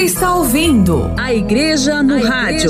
está ouvindo A Igreja no Rádio.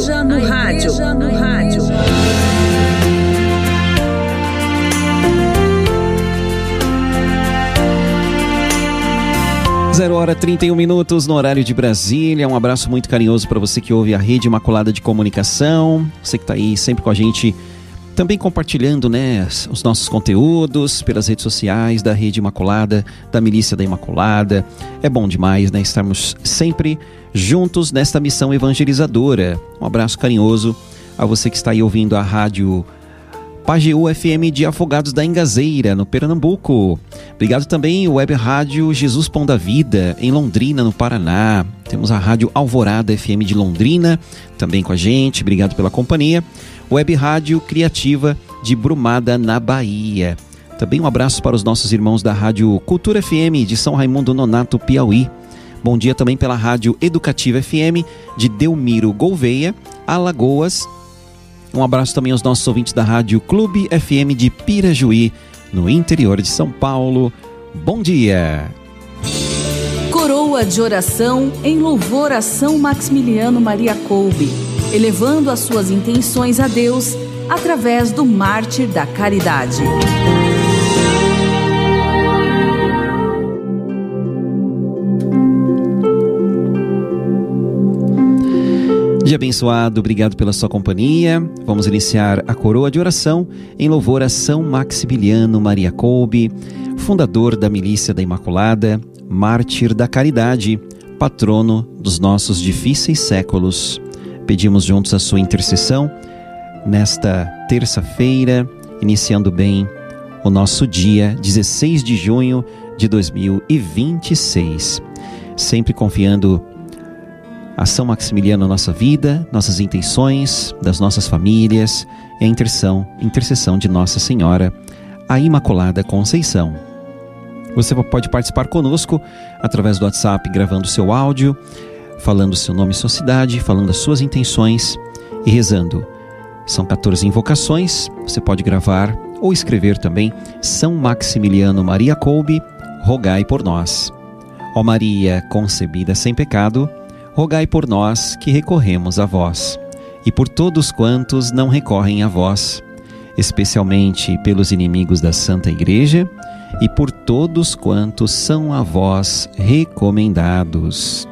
0h31 no horário de Brasília. Um abraço muito carinhoso para você que ouve a Rede Imaculada de Comunicação. Você que está aí sempre com a gente, também compartilhando, né, os nossos conteúdos pelas redes sociais da Rede Imaculada, da Milícia da Imaculada. É bom demais, né, estarmos sempre juntos nesta missão evangelizadora. Um abraço carinhoso a você que está aí ouvindo a rádio Pajeú FM de Afogados da Ingazeira, no Pernambuco. Obrigado também Web Rádio Jesus Pão da Vida, em Londrina, no Paraná. Temos a Rádio Alvorada FM de Londrina, também com a gente. Obrigado pela companhia. Web Rádio Criativa de Brumada, na Bahia. Também um abraço para os nossos irmãos da Rádio Cultura FM de São Raimundo Nonato, Piauí. Bom dia também pela Rádio Educativa FM de Delmiro Gouveia, Alagoas. Um abraço também aos nossos ouvintes da Rádio Clube FM de Pirajuí, no interior de São Paulo. Bom dia! Coroa de oração em louvor a São Maximiliano Maria Kolbe, elevando as suas intenções a Deus através do Mártir da Caridade. Dia abençoado, obrigado pela sua companhia. Vamos iniciar a coroa de oração em louvor a São Maximiliano Maria Kolbe, fundador da Milícia da Imaculada, mártir da caridade, patrono dos nossos difíceis séculos. Pedimos juntos a sua intercessão nesta terça-feira, iniciando bem o nosso dia 16 de junho de 2026. Sempre confiando a São Maximiliano na nossa vida, nossas intenções, das nossas famílias e a intercessão de Nossa Senhora, a Imaculada Conceição. Você pode participar conosco através do WhatsApp, gravando seu áudio, falando seu nome e sua cidade, falando as suas intenções e rezando. São 14 invocações, você pode gravar ou escrever também: São Maximiliano Maria Kolbe, rogai por nós. Ó Maria concebida sem pecado, rogai por nós que recorremos a vós, e por todos quantos não recorrem a vós, especialmente pelos inimigos da Santa Igreja, e por todos quantos são a vós recomendados.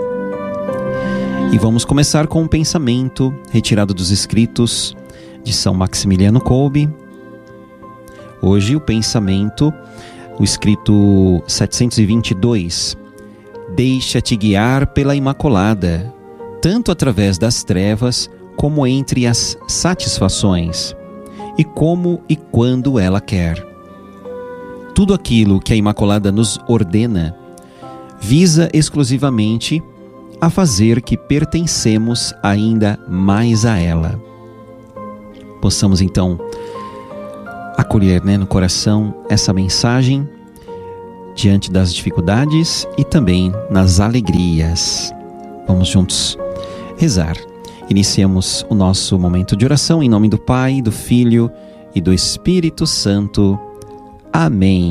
E vamos começar com um pensamento retirado dos escritos de São Maximiliano Kolbe. Hoje o pensamento, o escrito 722, deixa-te guiar pela Imaculada, tanto através das trevas como entre as satisfações, e como e quando ela quer. Tudo aquilo que a Imaculada nos ordena visa exclusivamente a fazer que pertencemos ainda mais a ela. Possamos então acolher, no coração essa mensagem diante das dificuldades e também nas alegrias. Vamos juntos rezar. Iniciemos o nosso momento de oração em nome do Pai, do Filho e do Espírito Santo. Amém.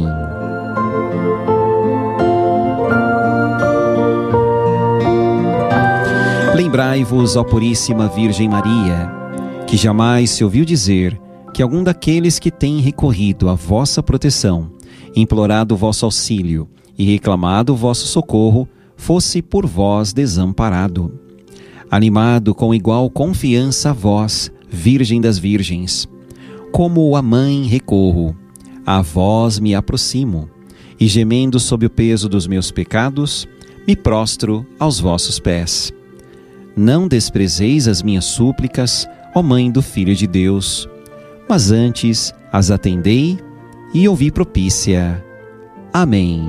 Lembrai-vos, ó Puríssima Virgem Maria, que jamais se ouviu dizer que algum daqueles que têm recorrido à vossa proteção, implorado o vosso auxílio e reclamado o vosso socorro, fosse por vós desamparado. Animado com igual confiança a vós, Virgem das Virgens, como a mãe recorro, a vós me aproximo, e gemendo sob o peso dos meus pecados, me prostro aos vossos pés. Não desprezeis as minhas súplicas, ó Mãe do Filho de Deus, mas antes as atendei e ouvi propícia. Amém.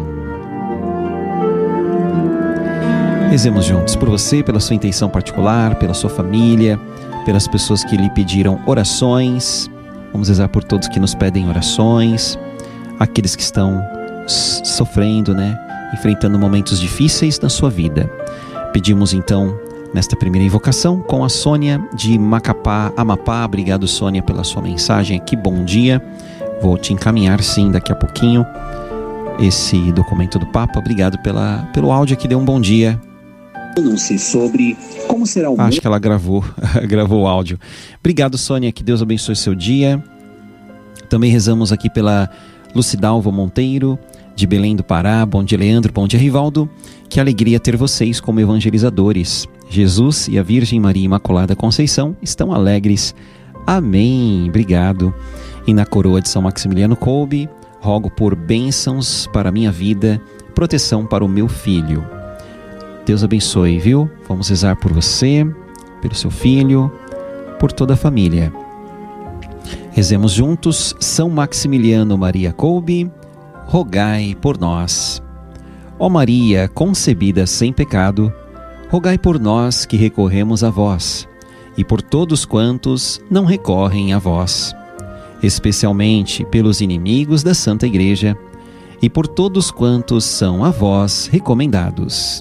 Rezemos juntos por você, pela sua intenção particular, pela sua família, pelas pessoas que lhe pediram orações. Vamos rezar por todos que nos pedem orações, aqueles que estão sofrendo, enfrentando momentos difíceis na sua vida. Pedimos então, nesta primeira invocação, com a Sônia de Macapá, Amapá. Obrigado, Sônia, pela sua mensagem aqui. Bom dia. Vou te encaminhar, sim, daqui a pouquinho, esse documento do Papa. Obrigado pelo áudio que deu um bom dia. Pronuncie sobre como será o Acho que ela gravou o áudio. Obrigado, Sônia, que Deus abençoe seu dia. Também rezamos aqui pela Lucidalva Monteiro, de Belém do Pará. Bom dia, Leandro, bom dia, Rivaldo. Que alegria ter vocês como evangelizadores. Jesus e a Virgem Maria Imaculada Conceição estão alegres. Amém. Obrigado. E na coroa de São Maximiliano Kolbe, rogo por bênçãos para a minha vida, proteção para o meu filho. Deus abençoe, viu? Vamos rezar por você, pelo seu filho, por toda a família. Rezemos juntos. São Maximiliano Maria Kolbe, rogai por nós. Ó Maria, concebida sem pecado, rogai por nós que recorremos a vós, e por todos quantos não recorrem a vós, especialmente pelos inimigos da Santa Igreja, e por todos quantos são a vós recomendados.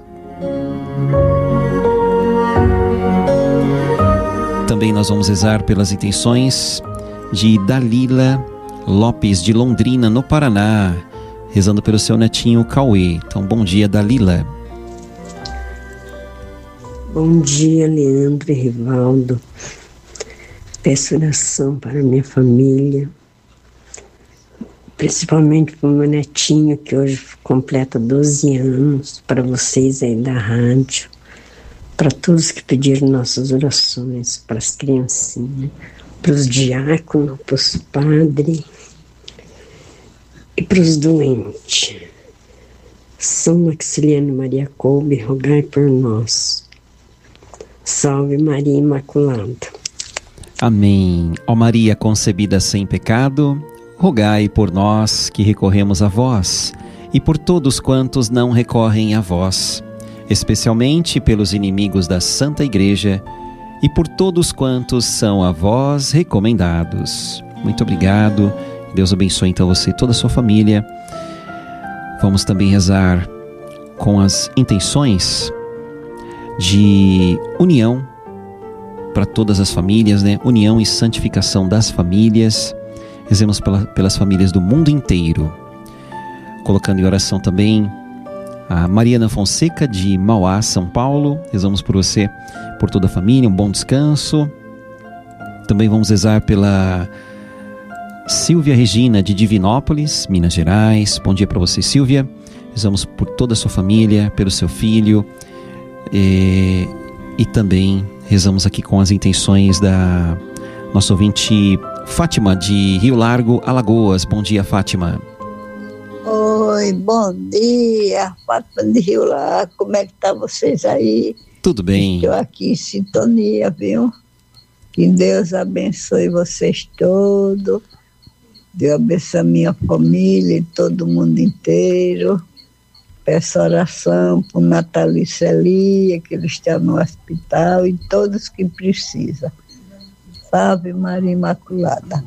Também nós vamos rezar pelas intenções de Dalila Lopes, de Londrina, no Paraná, rezando pelo seu netinho Cauê. Então, bom dia, Dalila. Bom dia, Leandro e Rivaldo. Peço oração para minha família, principalmente para o meu netinho, que hoje completa 12 anos, para vocês aí da rádio, para todos que pediram nossas orações, para as criancinhas, para os diáconos, para os padres e para os doentes. São Maximiliano Maria Kolbe, rogai por nós. Salve Maria Imaculada. Amém. Ó Maria concebida sem pecado, rogai por nós que recorremos a vós, e por todos quantos não recorrem a vós, especialmente pelos inimigos da Santa Igreja, e por todos quantos são a vós recomendados. Muito obrigado. Deus abençoe então você e toda a sua família. Vamos também rezar com as intenções de união para todas as famílias, né? União e santificação das famílias. Rezemos pelas famílias do mundo inteiro. Colocando em oração também a Mariana Fonseca, de Mauá, São Paulo. Rezamos por você, por toda a família, um bom descanso. Também vamos rezar pela Silvia Regina, de Divinópolis, Minas Gerais. Bom dia para você, Silvia. Rezamos por toda a sua família, pelo seu filho. E também rezamos aqui com as intenções da nossa ouvinte Fátima, de Rio Largo, Alagoas. Bom dia, Fátima. Oi, bom dia, Fátima de Rio Largo. Como é que tá vocês aí? Tudo bem. Estou aqui em sintonia, viu? Que Deus abençoe vocês todos. Deus abençoe a minha família e todo mundo inteiro. Peço oração por Natalícia Elia, que ele está no hospital, e todos que precisam. Salve Maria Imaculada.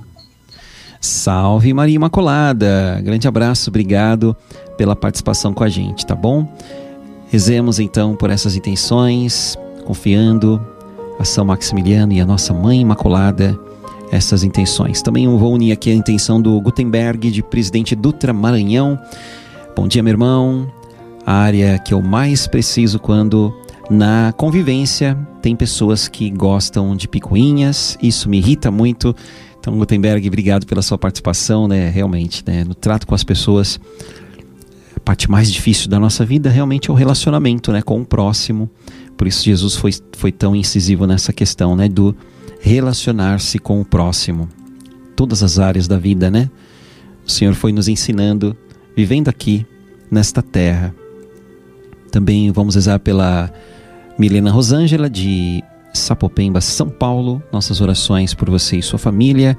Salve Maria Imaculada. Grande abraço, obrigado pela participação com a gente, tá bom? Rezemos então por essas intenções, confiando a São Maximiliano e a nossa Mãe Imaculada, essas intenções. Também eu vou unir aqui a intenção do Gutenberg, de Presidente Dutra, Maranhão. Bom dia, meu irmão. A área que eu mais preciso quando na convivência tem pessoas que gostam de picuinhas, isso me irrita muito. Então, Gutenberg, obrigado pela sua participação, né? Realmente, né? No trato com as pessoas, a parte mais difícil da nossa vida realmente é o relacionamento, né? Com o próximo. Por isso Jesus foi tão incisivo nessa questão, né? Do relacionar-se com o próximo. Todas as áreas da vida, né? O Senhor foi nos ensinando, vivendo aqui, nesta terra. Também vamos rezar pela Milena Rosângela, de Sapopemba, São Paulo. Nossas orações por você e sua família.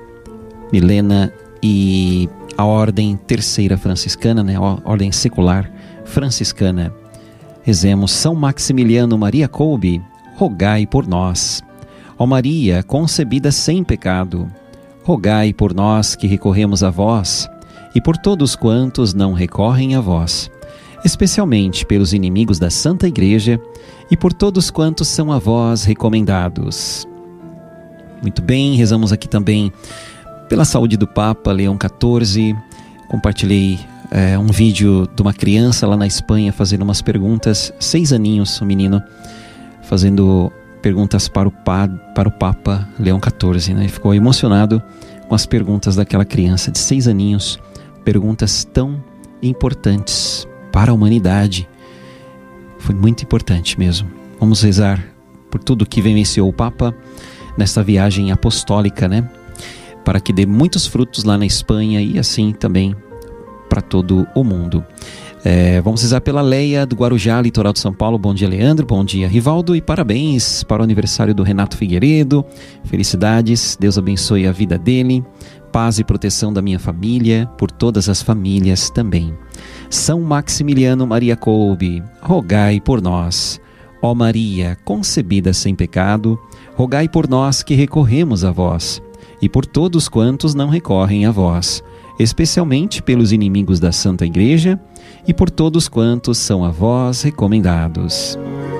Milena e a Ordem Terceira Franciscana, né? A Ordem Secular Franciscana. Rezemos. São Maximiliano Maria Kolbe, rogai por nós. Ó Maria, concebida sem pecado, rogai por nós que recorremos a vós, e por todos quantos não recorrem a vós, especialmente pelos inimigos da Santa Igreja, e por todos quantos são a vós recomendados. Muito bem, rezamos aqui também pela saúde do Papa Leão XIV. Compartilhei um vídeo de uma criança lá na Espanha fazendo umas perguntas, 6 aninhos, o menino, fazendo perguntas para o Papa Leão XIV, né? Ele ficou emocionado com as perguntas daquela criança de 6 aninhos, perguntas tão importantes para a humanidade. Foi muito importante mesmo. Vamos rezar por tudo que vivenciou o Papa nesta viagem apostólica, né? Para que dê muitos frutos lá na Espanha e assim também para todo o mundo. Vamos rezar pela Leia do Guarujá, litoral de São Paulo. Bom dia, Leandro. Bom dia, Rivaldo. E parabéns para o aniversário do Renato Figueiredo. Felicidades. Deus abençoe a vida dele. Paz e proteção da minha família, por todas as famílias também. São Maximiliano Maria Kolbe, rogai por nós. Ó Maria, concebida sem pecado, rogai por nós que recorremos a vós, e por todos quantos não recorrem a vós, especialmente pelos inimigos da Santa Igreja, e por todos quantos são a vós recomendados.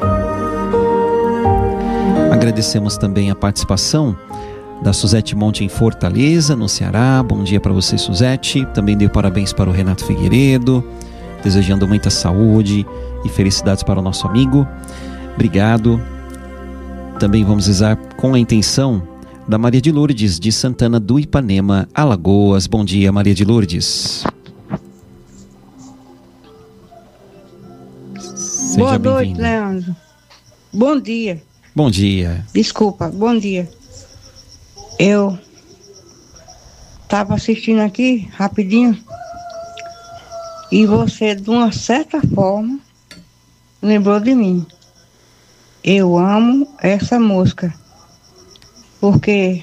Agradecemos também a participação da Suzete Monte em Fortaleza, no Ceará. Bom dia para você, Suzete. Também deu parabéns para o Renato Figueiredo, desejando muita saúde e felicidades para o nosso amigo. Obrigado. Também vamos rezar com a intenção da Maria de Lourdes, de Santana do Ipanema, Alagoas. Bom dia, Maria de Lourdes. Boa noite, Leandro. Bom dia. Bom dia. Desculpa, bom dia. Eu estava assistindo aqui, rapidinho, e você, de uma certa forma, lembrou de mim. Eu amo essa música, porque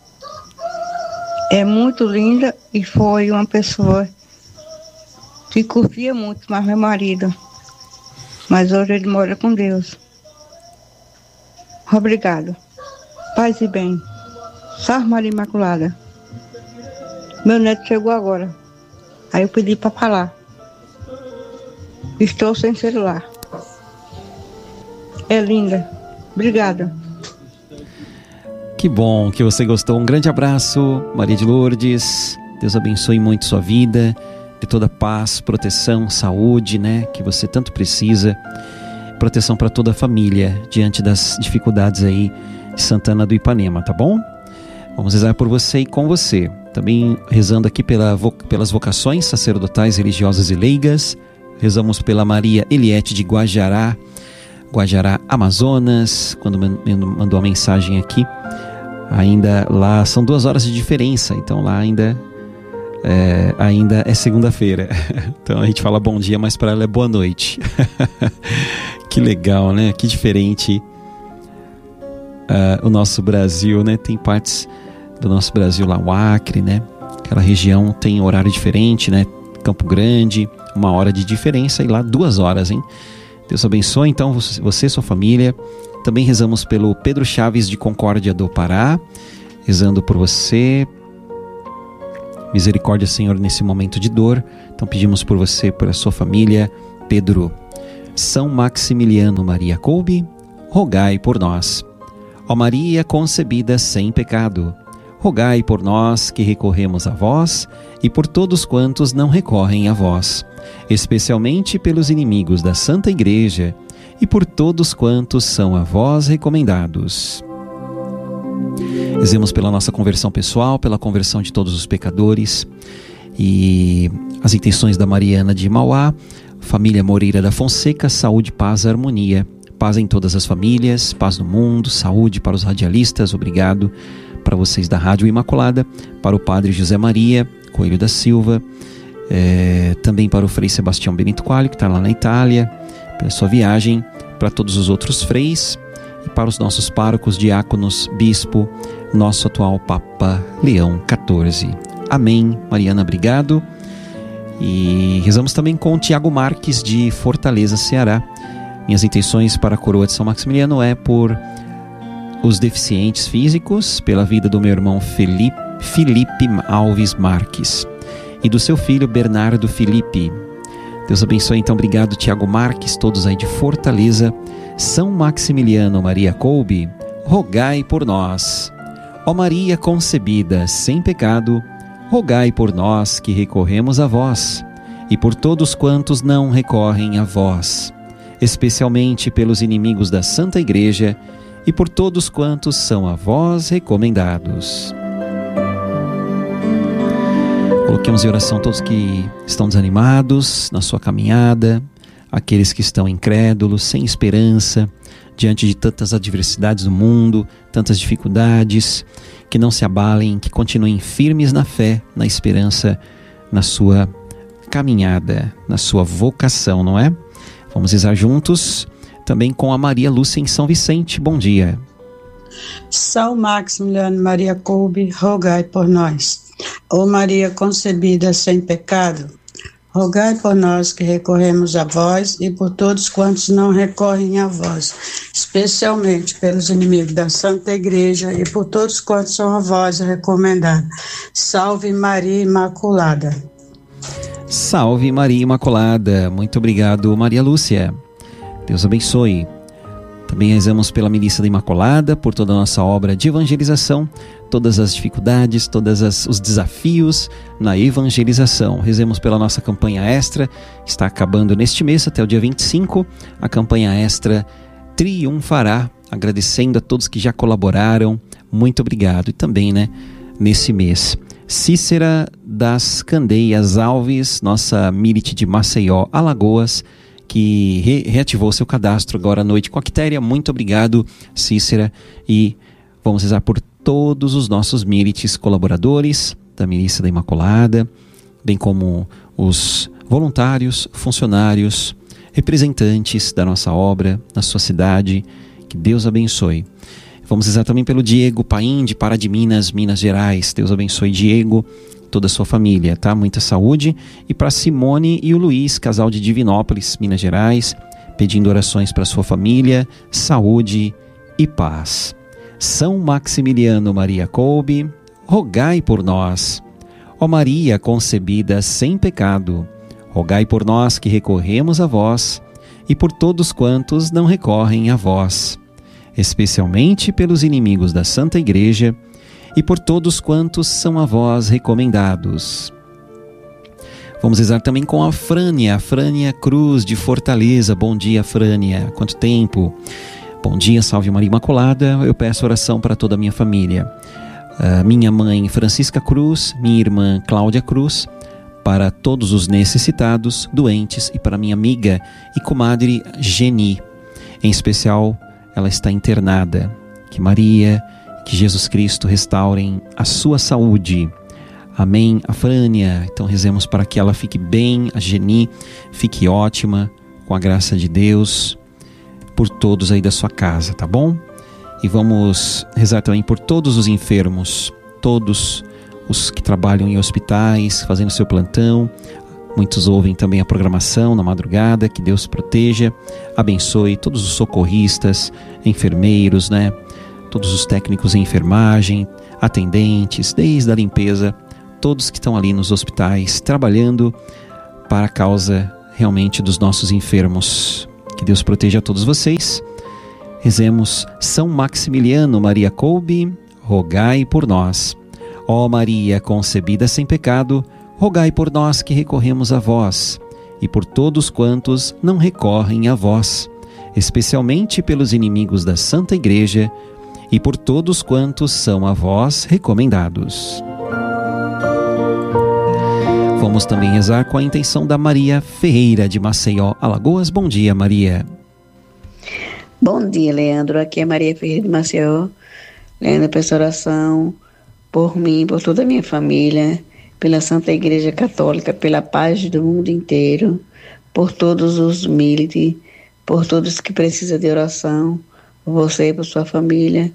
é muito linda e foi uma pessoa que curtia muito mais meu marido. Mas hoje ele mora com Deus. Obrigado. Paz e bem. Salve Maria Imaculada. Meu neto chegou agora. Aí eu pedi para falar. Estou sem celular. É linda. Obrigada. Que bom que você gostou. Um grande abraço, Maria de Lourdes. Deus abençoe muito sua vida. De toda paz, proteção, saúde, né? Que você tanto precisa. Proteção para toda a família diante das dificuldades aí de Santana do Ipanema, tá bom? Vamos rezar por você e com você. Também rezando aqui pelas vocações sacerdotais, religiosas e leigas. Rezamos pela Maria Eliette de Guajará, Amazonas, quando mandou a mensagem aqui. Ainda lá são 2 horas de diferença, então lá ainda é segunda-feira. Então a gente fala bom dia, mas para ela é boa noite. Que legal, né? Que diferente o nosso Brasil, né? Tem partes do nosso Brasil lá, o Acre, né? Aquela região tem horário diferente, né? Campo Grande, 1 hora de diferença, e lá 2 horas, hein? Deus abençoe então você e sua família. Também rezamos pelo Pedro Chaves de Concórdia do Pará, rezando por você. Misericórdia, Senhor, nesse momento de dor. Então pedimos por você, por a sua família, Pedro. São Maximiliano Maria Kolbe, rogai por nós. Ó Maria concebida sem pecado, rogai por nós que recorremos a vós e por todos quantos não recorrem a vós, especialmente pelos inimigos da Santa Igreja e por todos quantos são a vós recomendados. Rezemos pela nossa conversão pessoal, pela conversão de todos os pecadores e as intenções da Mariana de Mauá, família Moreira da Fonseca, saúde, paz, harmonia. Paz em todas as famílias, paz no mundo, saúde para os radialistas, obrigado para vocês da Rádio Imaculada, para o Padre José Maria Coelho da Silva, também para o Frei Sebastião Benito Coelho, que está lá na Itália, pela sua viagem, para todos os outros freis e para os nossos párocos, diáconos, bispo, nosso atual Papa Leão XIV. Amém. Mariana, obrigado. E rezamos também com o Tiago Marques de Fortaleza, Ceará. Minhas intenções para a coroa de São Maximiliano é por os deficientes físicos, pela vida do meu irmão Felipe Alves Marques e do seu filho Bernardo Felipe. Deus abençoe então, obrigado Tiago Marques, todos aí de Fortaleza. São Maximiliano Maria Kolbe, rogai por nós. Ó Maria concebida sem pecado, rogai por nós que recorremos a vós, e por todos quantos não recorrem a vós, especialmente pelos inimigos da Santa Igreja e por todos quantos são a vós recomendados. Coloquemos em oração todos que estão desanimados na sua caminhada, aqueles que estão incrédulos, sem esperança, diante de tantas adversidades do mundo, tantas dificuldades, que não se abalem, que continuem firmes na fé, na esperança, na sua caminhada, na sua vocação, não é? Vamos rezar juntos, também com a Maria Lúcia em São Vicente. Bom dia. São Maximiliano Maria Kolbe, rogai por nós. Ó Maria concebida sem pecado, rogai por nós que recorremos a vós e por todos quantos não recorrem a vós, especialmente pelos inimigos da Santa Igreja e por todos quantos são a vós recomendados. Salve Maria Imaculada. Salve Maria Imaculada. Muito obrigado, Maria Lúcia. Deus abençoe. Também rezamos pela Milícia da Imaculada, por toda a nossa obra de evangelização, todas as dificuldades, todos os desafios na evangelização. Rezemos pela nossa campanha extra, que está acabando neste mês, até o dia 25. A campanha extra triunfará, agradecendo a todos que já colaboraram. Muito obrigado. E também, nesse mês, Cícera das Candeias Alves, nossa milite de Maceió, Alagoas, que reativou seu cadastro agora à noite com a Quitéria. Muito obrigado, Cícera. E vamos rezar por todos os nossos milites colaboradores da Milícia da Imaculada, bem como os voluntários, funcionários, representantes da nossa obra na sua cidade. Que Deus abençoe. Vamos rezar também pelo Diego Paim, de Pará de Minas, Minas Gerais. Deus abençoe Diego, toda a sua família, tá? Muita saúde. E para Simone e o Luiz, casal de Divinópolis, Minas Gerais, pedindo orações para sua família, saúde e paz. São Maximiliano Maria Kolbe, rogai por nós. Ó Maria concebida sem pecado, rogai por nós que recorremos a vós e por todos quantos não recorrem a vós, especialmente pelos inimigos da Santa Igreja e por todos quantos são a vós recomendados. Vamos rezar também com a Frânia Cruz de Fortaleza. Bom dia, Frânia. Quanto tempo? Bom dia, salve Maria Imaculada. Eu peço oração para toda a minha família. Minha mãe Francisca Cruz, minha irmã Cláudia Cruz, para todos os necessitados, doentes e para minha amiga e comadre Geni. Em especial, ela está internada. Que Maria, que Jesus Cristo restaurem a sua saúde. Amém. A Frânia, então rezemos para que ela fique bem, a Geni fique ótima, com a graça de Deus, por todos aí da sua casa, tá bom? E vamos rezar também por todos os enfermos, todos os que trabalham em hospitais, fazendo seu plantão. Muitos ouvem também a programação na madrugada. Que Deus proteja, abençoe todos os socorristas, enfermeiros, todos os técnicos em enfermagem, atendentes, desde a limpeza, todos que estão ali nos hospitais, trabalhando para a causa realmente dos nossos enfermos. Que Deus proteja a todos vocês. Rezemos. São Maximiliano Maria Kolbe, rogai por nós. Ó Maria concebida sem pecado, rogai por nós que recorremos a vós e por todos quantos não recorrem a vós, especialmente pelos inimigos da Santa Igreja e por todos quantos são a vós recomendados. Vamos também rezar com a intenção da Maria Ferreira de Maceió, Alagoas. Bom dia, Maria. Bom dia, Leandro. Aqui é Maria Ferreira de Maceió. Leandro, peço oração por mim, por toda a minha família, pela Santa Igreja Católica, pela paz do mundo inteiro, por todos os milites, por todos que precisam de oração, por você e por sua família.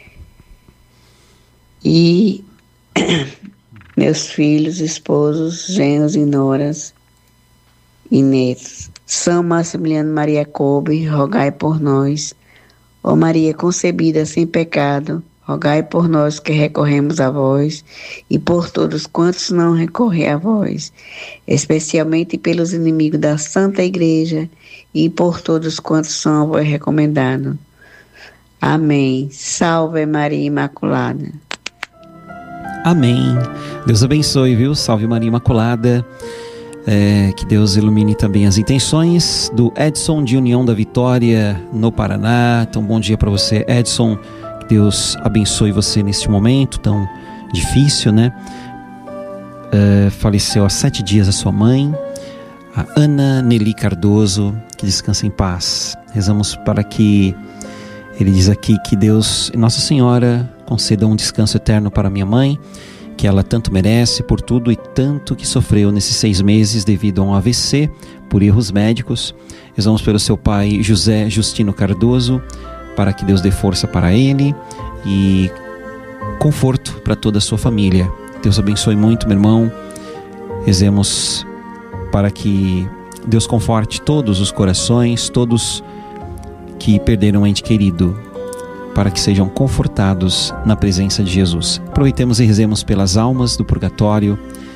E meus filhos, esposos, genros e noras e netos. São Maximiliano Maria Kolbe, rogai por nós. Ó Maria concebida sem pecado, rogai por nós que recorremos a vós e por todos quantos não recorrem a vós, especialmente pelos inimigos da Santa Igreja e por todos quantos são a vós recomendados. Amém. Salve Maria Imaculada. Amém. Deus abençoe, viu? Salve Maria Imaculada. Que Deus ilumine também as intenções do Edson de União da Vitória, no Paraná. Então, bom dia para você, Edson. Que Deus abençoe você neste momento tão difícil, né? Faleceu há 7 dias a sua mãe, a Ana Nelly Cardoso, que descansa em paz. Rezamos para que, ele diz aqui, que Deus e Nossa Senhora concedam um descanso eterno para minha mãe, que ela tanto merece por tudo e tanto que sofreu nesses 6 meses devido a um AVC, por erros médicos. Rezamos pelo seu pai José Justino Cardoso, para que Deus dê força para ele e conforto para toda a sua família. Deus abençoe muito, meu irmão. Rezemos para que Deus conforte todos os corações, todos que perderam um ente querido, para que sejam confortados na presença de Jesus. Aproveitemos e rezemos pelas almas do purgatório.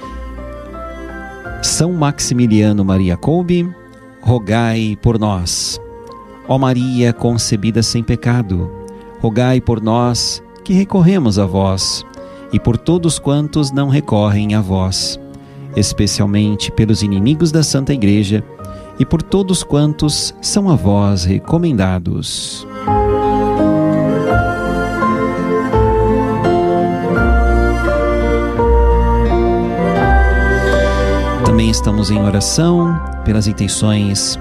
São Maximiliano Maria Kolbe, rogai por nós. Ó Maria concebida sem pecado, rogai por nós que recorremos a vós, e por todos quantos não recorrem a vós, especialmente pelos inimigos da Santa Igreja e por todos quantos são a vós recomendados. Também estamos em oração pelas intenções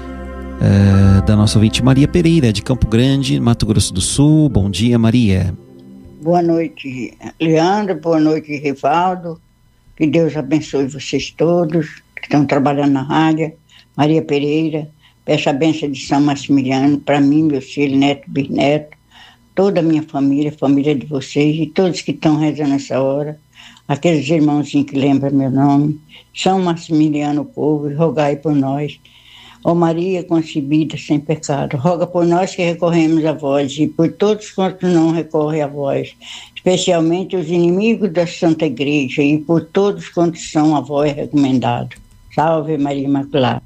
da nossa ouvinte Maria Pereira, de Campo Grande, Mato Grosso do Sul. Bom dia, Maria. Boa noite, Leandro. Boa noite, Rivaldo. Que Deus abençoe vocês todos que estão trabalhando na rádio. Maria Pereira, peço a bênção de São Maximiliano para mim, meu filho, neto, bisneto, toda a minha família, a família de vocês e todos que estão rezando nessa hora. Aqueles irmãozinhos que lembram meu nome. São Maximiliano Povo, rogai por nós. Ó Maria concebida sem pecado, roga por nós que recorremos a vós e por todos quantos não recorrem a vós, especialmente os inimigos da Santa Igreja e por todos quantos são a vós recomendados. Salve Maria Imaculada.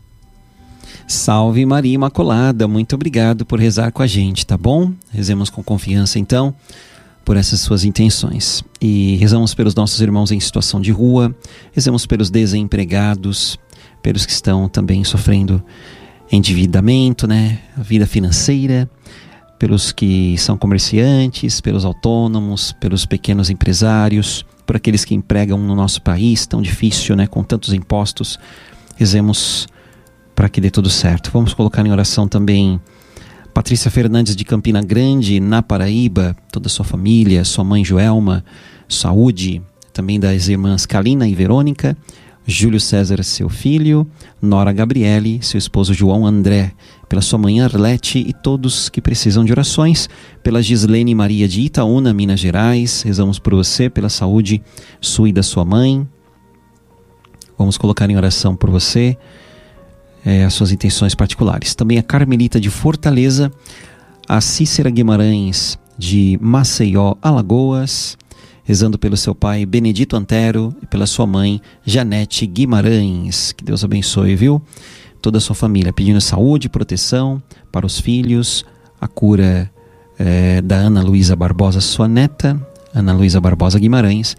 Salve Maria Imaculada, muito obrigado por rezar com a gente, tá bom? Rezemos com confiança então por essas suas intenções. E rezamos pelos nossos irmãos em situação de rua, rezamos pelos desempregados, pelos que estão também sofrendo endividamento, né? A vida financeira, pelos que são comerciantes, pelos autônomos, pelos pequenos empresários, por aqueles que empregam no nosso país, tão difícil, né? Com tantos impostos. Rezemos para que dê tudo certo. Vamos colocar em oração também Patrícia Fernandes de Campina Grande, na Paraíba, toda a sua família, sua mãe Joelma, saúde, também das irmãs Kalina e Verônica, Júlio César, seu filho, Nora Gabriele, seu esposo João André, pela sua mãe Arlete e todos que precisam de orações, pela Gislene Maria de Itaúna, Minas Gerais. Rezamos por você, pela saúde sua e da sua mãe. Vamos colocar em oração por você as suas intenções particulares. Também a Carmelita de Fortaleza, a Cícera Guimarães de Maceió, Alagoas, rezando pelo seu pai Benedito Antero e pela sua mãe Janete Guimarães. Que Deus abençoe, viu? Toda a sua família, pedindo saúde e proteção para os filhos, a cura da Ana Luísa Barbosa, sua neta, Ana Luísa Barbosa Guimarães,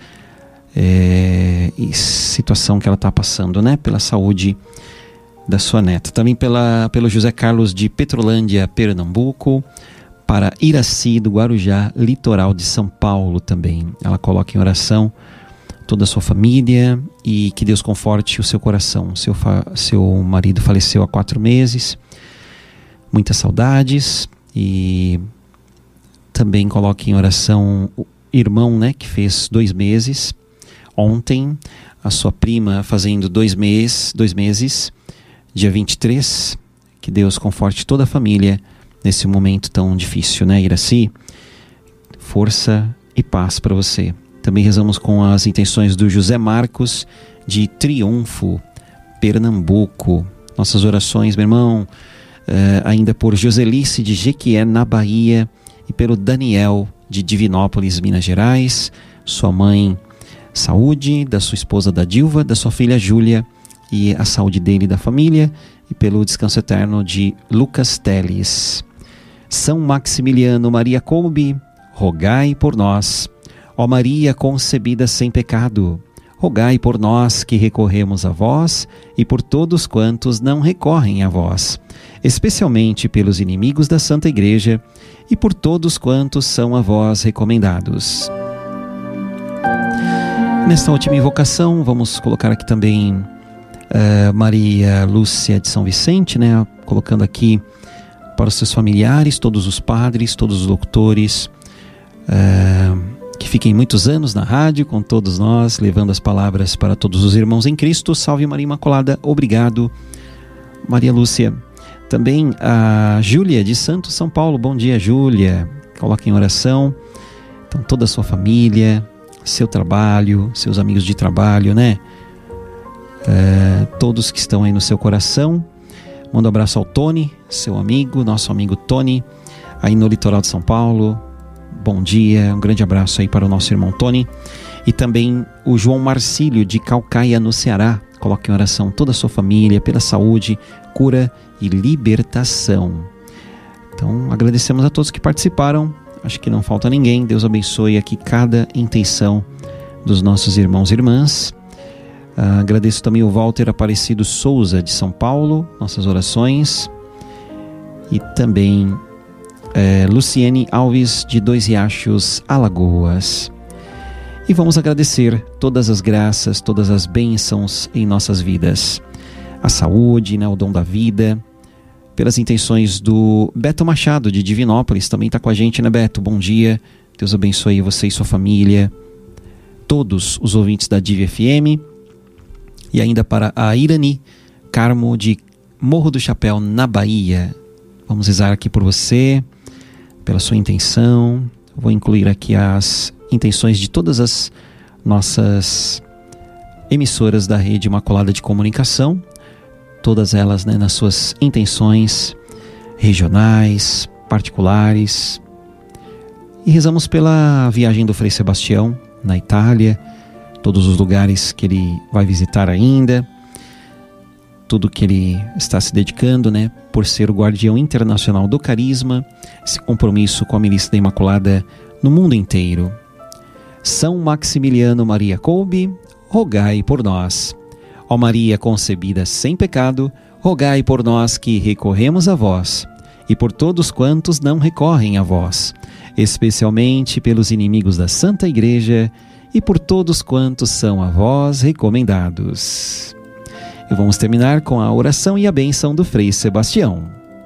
e situação que ela está passando, né? Pela saúde da sua neta. Também pelo José Carlos de Petrolândia, Pernambuco, para Iraci do Guarujá, litoral de São Paulo também. Ela coloca em oração toda a sua família e que Deus conforte o seu coração. Seu marido faleceu há 4 meses, muitas saudades. E também coloca em oração o irmão, né, que fez 2 meses ontem, a sua prima fazendo 2 meses, dia 23. Que Deus conforte toda a família nesse momento tão difícil, né, Iraci? Força e paz para você. Também rezamos com as intenções do José Marcos de Triunfo, Pernambuco. Nossas orações, meu irmão, ainda por Joselice de Jequié, na Bahia, e pelo Daniel de Divinópolis, Minas Gerais. Sua mãe, saúde, da sua esposa da Dilva, da sua filha Júlia, e a saúde dele e da família, e pelo descanso eterno de Lucas Teles. São Maximiliano Maria Kolbe, rogai por nós. Ó Maria concebida sem pecado, rogai por nós que recorremos a vós e por todos quantos não recorrem a vós, especialmente pelos inimigos da Santa Igreja e por todos quantos são a vós recomendados. Nesta última invocação, vamos colocar aqui também Maria Lúcia de São Vicente, né? Colocando aqui para os seus familiares, todos os padres, todos os doutores, que fiquem muitos anos na rádio com todos nós, levando as palavras para todos os irmãos em Cristo. Salve Maria Imaculada, obrigado Maria Lúcia. Também a Júlia de Santos, São Paulo. Bom dia, Júlia. Coloque em oração então toda a sua família, seu trabalho, seus amigos de trabalho, né? Todos que estão aí no seu coração. Manda um abraço ao Tony, seu amigo, nosso amigo Tony, aí no litoral de São Paulo. Bom dia, um grande abraço aí para o nosso irmão Tony. E também o João Marcílio de Calcaia, no Ceará. Coloque em oração toda a sua família, pela saúde, cura e libertação. Então agradecemos a todos que participaram. Acho que não falta ninguém. Deus abençoe aqui cada intenção dos nossos irmãos e irmãs. Agradeço também o Walter Aparecido Souza de São Paulo, nossas orações. E também Luciene Alves de Dois Riachos, Alagoas. E vamos agradecer todas as graças, todas as bênçãos em nossas vidas. A saúde, né, o dom da vida. Pelas intenções do Beto Machado de Divinópolis, também está com a gente, né, Beto? Bom dia, Deus abençoe você e sua família, todos os ouvintes da Div FM. E ainda para a Irani Carmo de Morro do Chapéu, na Bahia. Vamos rezar aqui por você, pela sua intenção. Vou incluir aqui as intenções de todas as nossas emissoras da Rede Imaculada de Comunicação. Todas elas, né, nas suas intenções regionais, particulares. E rezamos pela viagem do Frei Sebastião na Itália, todos os lugares que ele vai visitar ainda, tudo que ele está se dedicando, né, por ser o guardião internacional do carisma, esse compromisso com a Milícia da Imaculada no mundo inteiro. São Maximiliano Maria Kolbe, rogai por nós. Ó Maria concebida sem pecado, rogai por nós que recorremos a vós, e por todos quantos não recorrem a vós, especialmente pelos inimigos da Santa Igreja e por todos quantos são a vós recomendados. E vamos terminar com a oração e a bênção do Frei Sebastião.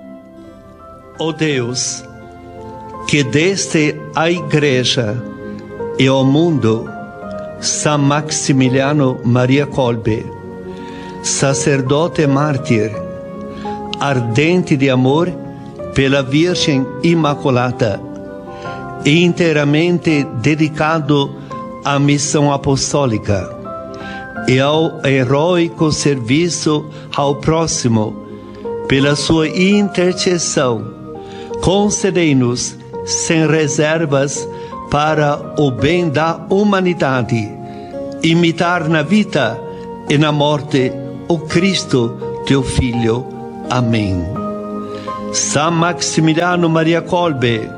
Ó Deus, que deste à Igreja e ao mundo São Maximiliano Maria Kolbe, sacerdote mártir, ardente de amor pela Virgem Imaculada e inteiramente dedicado à missão apostólica e ao heróico serviço ao próximo, pela sua intercessão, concedei-nos sem reservas para o bem da humanidade, imitar na vida e na morte o Cristo, teu Filho. Amém. São Maximiliano Maria Kolbe,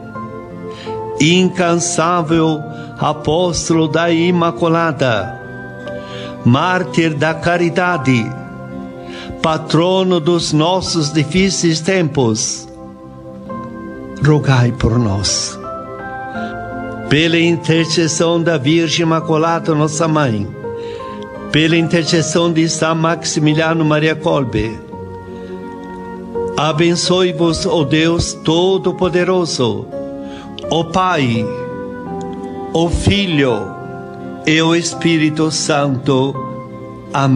incansável apóstolo da Imaculada, mártir da caridade, patrono dos nossos difíceis tempos, rogai por nós. Pela intercessão da Virgem Imaculada, nossa Mãe, pela intercessão de São Maximiliano Maria Kolbe, abençoe-vos, ó Deus Todo-Poderoso, o Pai, o Filho e o Espírito Santo.